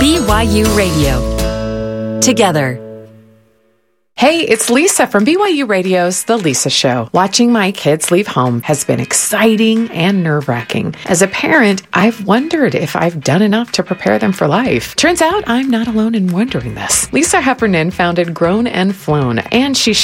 BYU Radio. Together. Hey, it's Lisa from BYU Radio's The Lisa Show. Watching my kids leave home has been exciting and nerve-wracking. As a parent, I've wondered if I've done enough to prepare them for life. Turns out I'm not alone in wondering this. Lisa Heffernan founded Grown and Flown, and she